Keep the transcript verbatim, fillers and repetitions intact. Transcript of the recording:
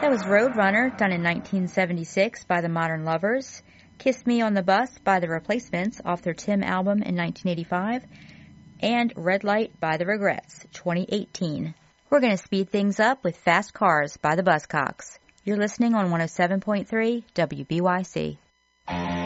That was Roadrunner, done in nineteen seventy-six by the Modern Lovers. Kiss Me on the Bus by the Replacements off their Tim album in nineteen eighty-five. And Red Light by the Regrets, twenty eighteen. We're going to speed things up with Fast Cars by the Buzzcocks. You're listening on one oh seven point three W B Y C.